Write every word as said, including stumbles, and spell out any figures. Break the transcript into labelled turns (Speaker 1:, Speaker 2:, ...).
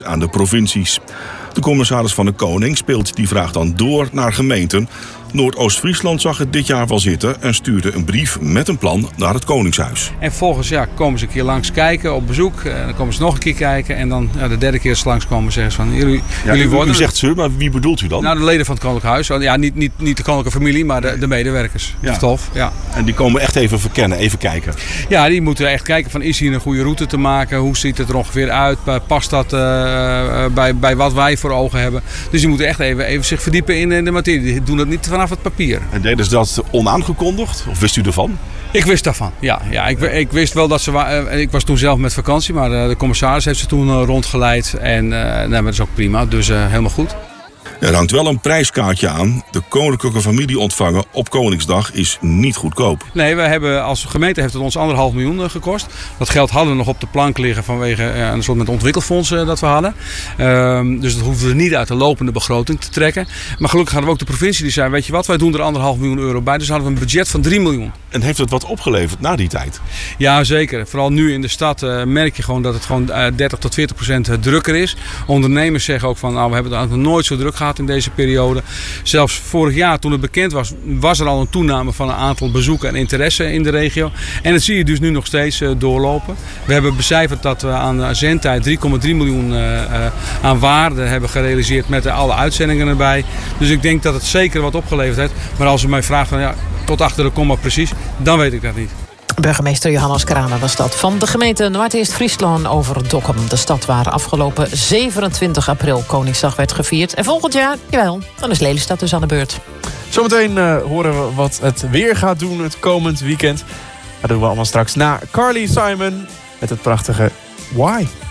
Speaker 1: aan de provincies. De commissaris van de Koning speelt die vraag dan door naar gemeenten. Noordoost-Friesland zag het dit jaar wel zitten en stuurde een brief met een plan naar het Koningshuis.
Speaker 2: En vervolgens ja, komen ze een keer langs kijken op bezoek. En dan komen ze nog een keer kijken. En dan ja, de derde keer ze langskomen zeggen ze van jullie,
Speaker 1: ja,
Speaker 2: jullie
Speaker 1: u,
Speaker 2: worden...
Speaker 1: U zegt ze, maar wie bedoelt u dan?
Speaker 2: Nou, de leden van het Koninklijk Huis. Ja, niet, niet, niet de koninklijke familie, maar de, de medewerkers.
Speaker 1: Ja.
Speaker 2: Stof, ja.
Speaker 1: En die komen echt even verkennen, even kijken.
Speaker 2: Ja, die moeten echt kijken van is hier een goede route te maken? Hoe ziet het er ongeveer uit? Past dat uh, bij, bij wat wij voor ogen hebben? Dus die moeten echt even, even zich verdiepen in de materie. Die doen dat niet vanaf het papier.
Speaker 1: En deden ze dat onaangekondigd? Of wist u ervan?
Speaker 2: Ik wist daarvan, ja. ja ik, ik wist wel dat ze... Uh, ik was toen zelf met vakantie, maar uh, de commissaris heeft ze toen uh, rondgeleid. En uh, nou, dat is ook prima, dus uh, helemaal goed.
Speaker 1: Er hangt wel een prijskaartje aan. De koninklijke familie ontvangen op Koningsdag is niet goedkoop.
Speaker 2: Nee, we hebben als gemeente heeft het ons anderhalf miljoen gekost. Dat geld hadden we nog op de plank liggen vanwege een soort met ontwikkelfonds dat we hadden. Um, dus dat hoefden we niet uit de lopende begroting te trekken. Maar gelukkig hadden we ook de provincie die zei, weet je wat, wij doen er anderhalf miljoen euro bij. Dus hadden we een budget van drie miljoen.
Speaker 1: En heeft het wat opgeleverd na die tijd?
Speaker 2: Ja, zeker. Vooral nu in de stad uh, merk je gewoon dat het gewoon uh, dertig tot veertig procent drukker is. Ondernemers zeggen ook van, nou, we hebben het nog nooit zo druk gehad in deze periode. Zelfs vorig jaar toen het bekend was, was er al een toename van een aantal bezoeken en interesse in de regio. En dat zie je dus nu nog steeds uh, doorlopen. We hebben becijferd dat we aan zendtijd drie komma drie miljoen uh, uh, aan waarde hebben gerealiseerd met uh, alle uitzendingen erbij. Dus ik denk dat het zeker wat opgeleverd heeft. Maar als u mij vraagt van ja, tot achter de komma precies, dan weet ik dat niet.
Speaker 3: Burgemeester Johannes Kramer was dat van de gemeente Noord-Eerst-Friesland over Dokkum. De stad waar afgelopen zevenentwintig april Koningsdag werd gevierd. En volgend jaar, jawel, dan is Lelystad dus aan de beurt.
Speaker 4: Zometeen uh, horen we wat het weer gaat doen het komend weekend. Dat doen we allemaal straks na Carly Simon met het prachtige Why.